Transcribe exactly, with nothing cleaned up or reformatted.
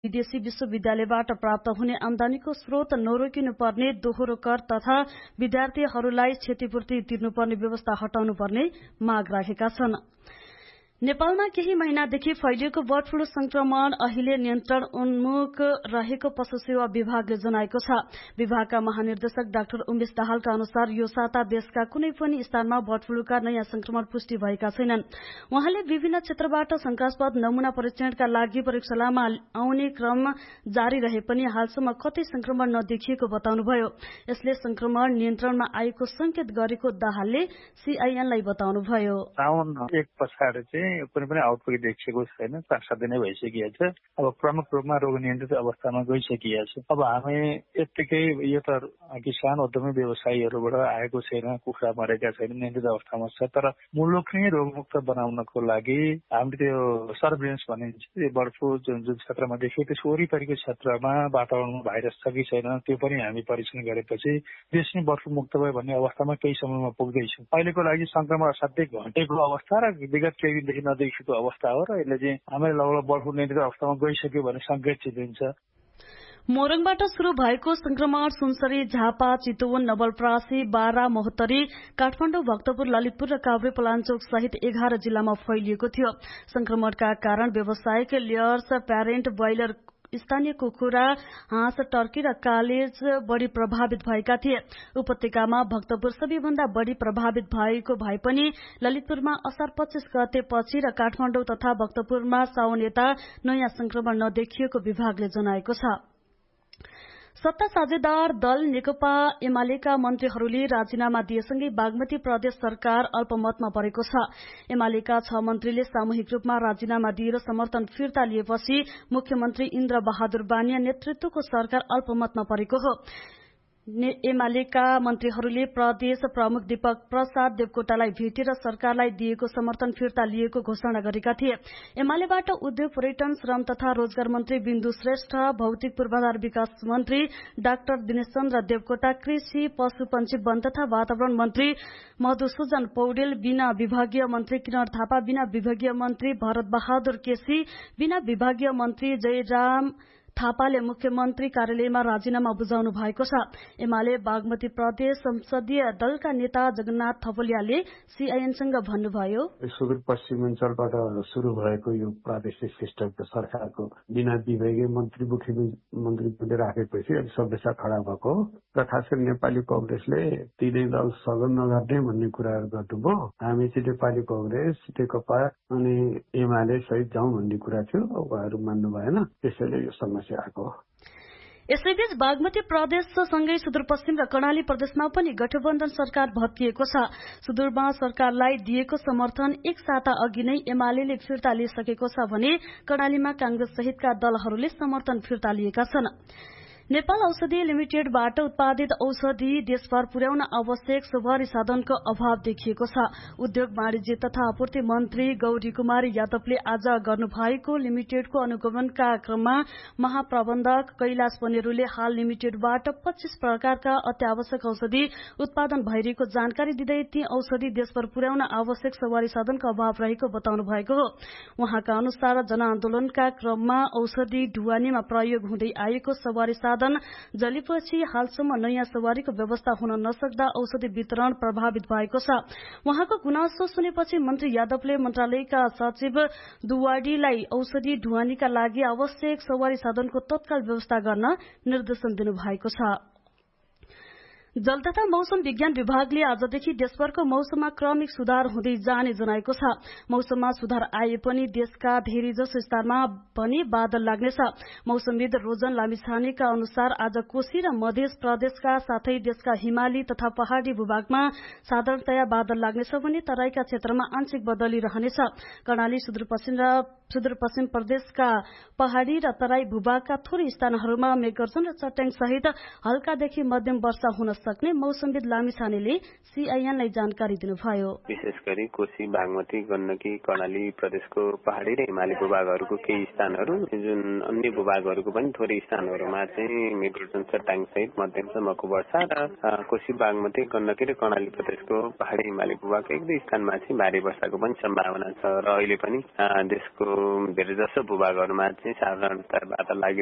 विदेशी विश्वविद्यालयबाट प्राप्त हुने आमदानीको स्रोत नरोकिनुपर्ने दोहोरो कर तथा विद्यार्थीहरूलाई क्षतिपूर्ति तिर्नुपर्ने व्यवस्था हटाउनुपर्ने माग राखेका छन्। नेपालमा केही महिनादेखि फैलिएको बर्ड फ्लू संक्रमण अहिले नियन्त्रण उन्मुख रहेको पशु सेवा विभागले जनाएको छ। विभागका महानिर्देशक डाक्टर उमेश दाहालका अनुसार यो साता देशका कुनै पनि स्थानमा बर्ड फ्लूका नयाँ संक्रमण पुष्टि भएका छैनन्। उहाँले विभिन्न क्षेत्रबाट शंकास्पद नमूना परीक्षणका लागि प्रयोगशालामा आउने क्रम जारी रहे पनि हालसम्म कतै संक्रमण नदेखिएको बताउनुभयो। यसले संक्रमण नियन्त्रणमा आएको संकेत गरेको दाहालले सीआईएनलाई बताउनुभयो। साउन एक पछाडि चाहिँ कुनै पनि आउटब्रेक देखिएको छैन, पाँच सात दिनै भइसकिएको छ। अब प्रमुख रूपमा रोग नियन्त्रित अवस्थामा गइसकिएको छ। अब हामी यत्तिकै यो त किसान उद्यमी व्यवसायीहरूबाट आएको छैन, कुखुरा मरेका छैन, नियन्त्रित अवस्थामा छ। तर मुलुक नै रोगमुक्त बनाउनको लागि हामीले त्यो सर्भिलेन्स भनिन्छ, यो बर्ड फ्लू जुन जुन क्षेत्रमा देखियो त्यस वरिपरिको क्षेत्रमा वातावरणमा भाइरस छ कि छैन त्यो पनि हामी परीक्षण गरेपछि देश नै बर्ड फ्लू मुक्त भयो भन्ने अवस्थामा केही समयमा पुग्दैछौँ। अहिलेको लागि संक्रमण असाध्यै घटेको अवस्था र विगत केही दिनदेखि नदेखिएको अवस्था हो र यसले चाहिँ हामीले लगभग बर्ड फ्लू नियन्त्रित अवस्थामा गइसक्यो भन्ने संकेत चाहिँ दिन्छ। मोरङबाट शुरू भएको संक्रमण सुनसरी, झापा, चितवन, नवलपरासी, बारा, महोत्तरी, काठमाडौँ, भक्तपुर, ललितपुर र काभ्रे पलाञ्चोक सहित एघार जिल्लामा फैलिएको थियो। संक्रमणका कारण व्यावसायिक लेयर्स, प्यारेन्ट, ब्रोइलर, स्थानीय कुखुरा, हाँस, टर्की र कालेज बढ़ी प्रभावित भएका थिए। उपत्यकामा भक्तपुर सबैभन्दा बढ़ी प्रभावित भएको भए पनि ललितपुरमा असार पच्चीस गते पछि र काठमाडौँ तथा भक्तपुरमा साउन यता नयाँ संक्रमण नदेखिएको विभागले जनाएको छ। सत्ता साझेदार दल नेकपा एमालेका मन्त्रीहरूले राजीनामा दिएसँगै बागमती प्रदेश सरकार अल्पमतमा परेको छ। एमालेका छ मन्त्रीले सामूहिक रूपमा राजीनामा दिएर समर्थन फिर्ता लिएपछि मुख्यमन्त्री इन्द्र बहादुर बानिया नेतृत्वको सरकार अल्पमतमा परेको हो। एमालेका मन्त्रीहरूले प्रदेश प्रमुख दीपक प्रसाद देवकोटालाई भेटेर सरकारलाई दिएको समर्थन फिर्ता लिएको घोषणा गरेका थिए। एमालेबाट उद्योग, पर्यटन, श्रम तथा रोजगार मन्त्री बिन्दु श्रेष्ठ, भौतिक पूर्वाधार विकास मन्त्री डाक्टर दिनेश चन्द्र देवकोटा, कृषि, पशुपन्छी, वन तथा वातावरण मन्त्री मधुसूदन पौडेल, बिना विभागीय मन्त्री किरण थापा, बिना विभागीय मन्त्री भरत बहादुर केसी, बिना विभागीय मन्त्री जयराम थापाले मुख्यमन्त्री कार्यालयमा राजीनामा बुझाउनु भएको छ। एमाले बागमती प्रदेश संसदीय दलका नेता जगन्नाथ थपलियाले सीआईएनसँग भन्नुभयो, सुदूरपश्चिमाञ्चलबाट शुरू भएको यो प्रादेशिक सिस्टमको सरकारको बिना विभागीय मन्त्री मुख्यमन्त्री राखेपछि सदस्य खडा भएको र खास गरी नेपाली कांग्रेसले तीनै दल सदन नगर्ने भन्ने कुराहरू गर्नुभयो। हामी चाहिँ नेपाली कांग्रेस, नेकपा अनि एमाले सहित जाउँ भन्ने कुरा थियो, उहाँहरू मान्नु भएन, त्यसैले यो समस्या आएको। यसैबीच बागमती प्रदेशसँगै सुदूरपश्चिम र कर्णाली प्रदेशमा पनि गठबन्धन सरकार भत्किएको छ। सुदूरमा सरकारलाई दिएको समर्थन एक साता अघि नै एमाले फिर्ता लिइसकेको छ भने कर्णालीमा कांग्रेस सहितका दलहरूले समर्थन फिर्ता लिएका छन्। नेपाल औषधि लिमिटेडबाट उत्पादित औषधि देशभर पुर्याउन आवश्यक सवारी साधनको अभाव देखिएको छ। उद्योग, वाणिज्य तथा आपूर्ति मन्त्री गौरी कुमारी यादवले आज गर्नुभएको लिमिटेडको अनुगमनका क्रममा महाप्रबन्धक कैलाश पनेरूले हाल लिमिटेडबाट पच्चीस प्रकारका अत्यावश्यक औषधि उत्पादन भइरहेको जानकारी दिँदै ती औषधि देशभर पुर्याउन आवश्यक सवारी साधनको अभाव रहेको बताउनु भएको हो। उहाँका अनुसार जनआन्दोलनका क्रममा औषधि ढुवानीमा प्रयोग हुँदै आएको सवारी साधन जलेपछि हालसम्म नयाँ सवारीको व्यवस्था हुन नसक्दा औषधि वितरण प्रभावित भएको छ। उहाँको गुनासो सुनेपछि मन्त्री यादवले मन्त्रालयका सचिव दुवाडीलाई औषधि ढुवानीका लागि आवश्यक सवारी साधनको तत्काल व्यवस्था गर्न निर्देशन दिनुभएको छ। जल तथा मौसम विज्ञान विभागले आजदेखि देशभरको मौसममा क्रमिक सुधार हुँदै जाने जनाएको छ। मौसममा सुधार आए पनि देशका धेरैजसो स्थानमा पनि बादल लाग्नेछ। मौसमविद रोजन लामिछानेका अनुसार आज कोशी र मध्य प्रदेशका साथै देशका हिमाली तथा पहाड़ी भूभागमा साधारणतया बादल लाग्नेछ भने तराईका क्षेत्रमा आंशिक बदली रहनेछ। कर्णाली, सुदूरपश्चिम र सुदूरपश्चिम प्रदेशका पहाड़ी र तराई भूभागका थोरै स्थानहरूमा मेघगर्जन र चट्याङ सहित हल्कादेखि मध्यम वर्षा हुन सक्ने मौसमविद लामिछानेले सीआईएनलाई जानकारी दिनुभयो। विशेष गरी कोशी, बागमती, गण्डकी, कर्णाली प्रदेशको पहाड़ी र हिमाली भूभागहरूको केही स्थानहरू, जुन अन्य भूभागहरूको पनि थोरै स्थानहरूमा चाहिँ मेघगर्जन, चट्याङ सहित मध्यमसम्मको वर्षा र कोशी, बागमती, गण्डकी र कर्णाली प्रदेशको पहाड़ी हिमाली भूभागको एक दुई स्थानमा चाहिँ भारी वर्षाको पनि सम्भावना छ र अहिले पनि देशको धेरै जसो भूभागहरूमा चाहिँ साधारणतयाबाट लागि